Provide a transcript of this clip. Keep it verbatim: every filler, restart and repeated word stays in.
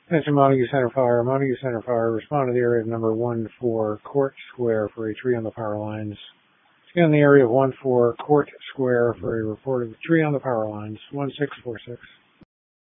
Attention Montague Center Fire. Montague Center Fire. Respond to the area of number one four Court Square for a tree on the power lines. Scan the area of one four Court Square for a report of a tree on the power lines. one six four six.